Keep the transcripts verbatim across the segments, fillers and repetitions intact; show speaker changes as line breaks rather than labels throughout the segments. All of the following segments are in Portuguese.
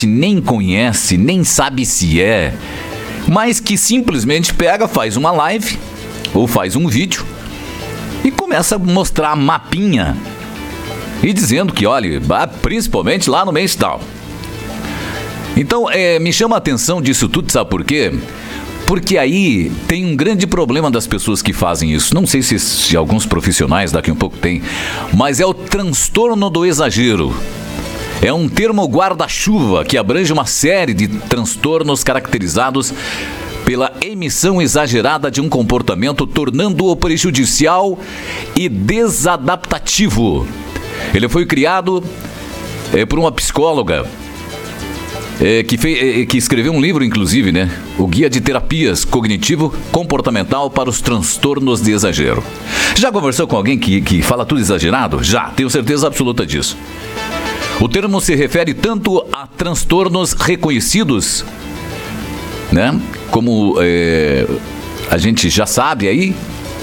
nem conhece, nem sabe se é, mas que simplesmente pega, faz uma live ou faz um vídeo e começa a mostrar mapinha e dizendo que, olha, principalmente lá no mês tal. Então, é, me chama a atenção disso tudo, sabe por quê? Porque aí tem um grande problema das pessoas que fazem isso. Não sei se, se alguns profissionais daqui a um pouco tem, mas é o transtorno do exagero. É um termo guarda-chuva que abrange uma série de transtornos caracterizados pela emissão exagerada de um comportamento, tornando-o prejudicial e desadaptativo. Ele foi criado é, por uma psicóloga é, que, fez, é, que escreveu um livro, inclusive, né? O Guia de Terapias Cognitivo-Comportamental para os Transtornos de Exagero. Já conversou com alguém que, que fala tudo exagerado? Já, tenho certeza absoluta disso. O termo se refere tanto a transtornos reconhecidos, né? Como é, a gente já sabe aí,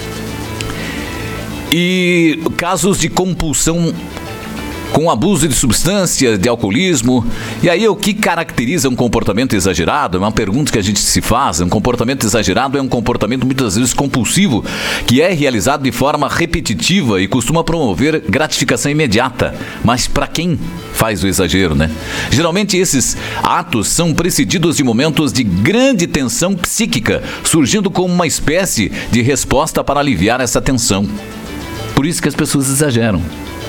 e casos de compulsão com abuso de substâncias, de alcoolismo. E aí, o que caracteriza um comportamento exagerado? É uma pergunta que a gente se faz. Um comportamento exagerado é um comportamento muitas vezes compulsivo, que é realizado de forma repetitiva e costuma promover gratificação imediata. Mas para quem faz o exagero, né? Geralmente esses atos são precedidos de momentos de grande tensão psíquica, surgindo como uma espécie de resposta para aliviar essa tensão. Por isso que as pessoas exageram.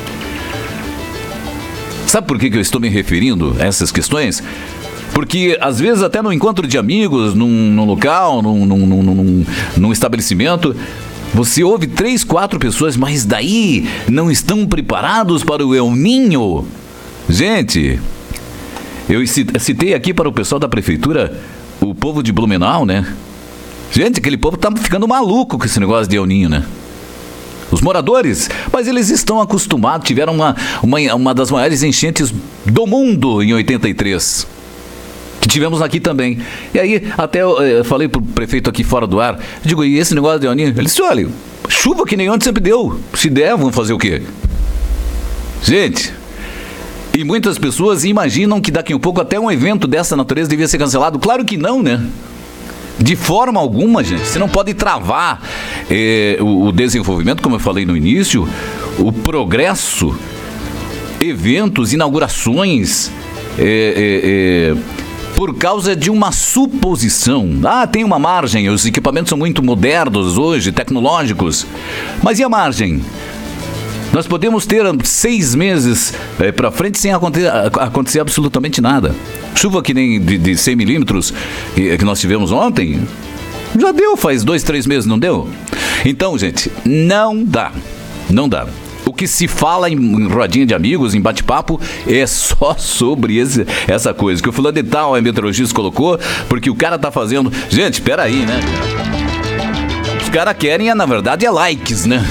Sabe por que que eu estou me referindo a essas questões? Porque, às vezes, até no encontro de amigos, num, num local, num, num, num, num, num estabelecimento, você ouve três, quatro pessoas, mas daí não estão preparados para o El Ninho. Gente, eu citei aqui para o pessoal da prefeitura, o povo de Blumenau, né? Gente, aquele povo tá ficando maluco com esse negócio de El Ninho, né? Os moradores, mas eles estão acostumados, tiveram uma, uma, uma das maiores enchentes do mundo em oitenta e três, que tivemos aqui também. E aí, até eu, eu falei pro prefeito aqui fora do ar, digo, e esse negócio de El Ninho? Ele disse, olha, chuva que nem onde sempre deu, se der, vamos fazer o quê? Gente, e muitas pessoas imaginam que daqui a um pouco até um evento dessa natureza devia ser cancelado. Claro que não, né? De forma alguma, gente. Você não pode travar eh, o, o desenvolvimento, como eu falei no início, o progresso, eventos, inaugurações, eh, eh, eh, por causa de uma suposição. Ah, tem uma margem, os equipamentos são muito modernos hoje, tecnológicos. Mas e a margem? Nós podemos ter seis meses eh, para frente sem acontecer, acontecer absolutamente nada. Chuva que nem de, de cem milímetros que, que nós tivemos ontem, já deu, faz dois, três meses, não deu? Então, gente, não dá, não dá. O que se fala em, em rodinha de amigos, em bate-papo, é só sobre esse, essa coisa. Que o fulano de tal, a meteorologista colocou, porque o cara tá fazendo... Gente, peraí, né? Os caras querem, na verdade, é likes, né?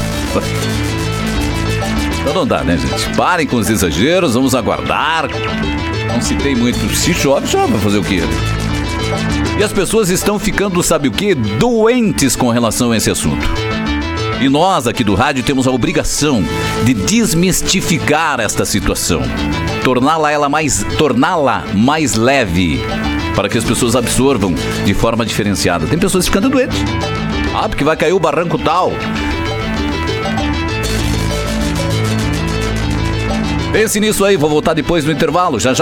Então não dá, né, gente? Parem com os exageros, vamos aguardar. Não citei muito. Se chove, chove, vai fazer o quê? E as pessoas estão ficando, sabe o quê? Doentes com relação a esse assunto. E nós, aqui do rádio, temos a obrigação de desmistificar esta situação. Torná-la ela mais, torná-la mais leve, para que as pessoas absorvam de forma diferenciada. Tem pessoas ficando doentes. Ah, porque vai cair o barranco tal. Pense nisso aí, vou voltar depois do intervalo. Já já.